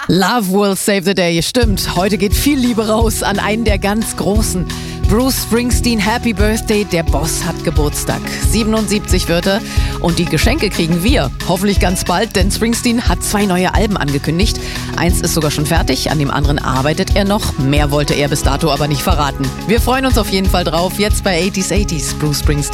Love will save the day, stimmt. Heute geht viel Liebe raus an einen der ganz Großen. Bruce Springsteen, Happy Birthday, der Boss hat Geburtstag. 77 wird er und die Geschenke kriegen wir. Hoffentlich ganz bald, denn Springsteen hat 2 neue Alben angekündigt. Eins ist sogar schon fertig, an dem anderen arbeitet er noch. Mehr wollte er bis dato aber nicht verraten. Wir freuen uns auf jeden Fall drauf, jetzt bei 80s, Bruce Springsteen.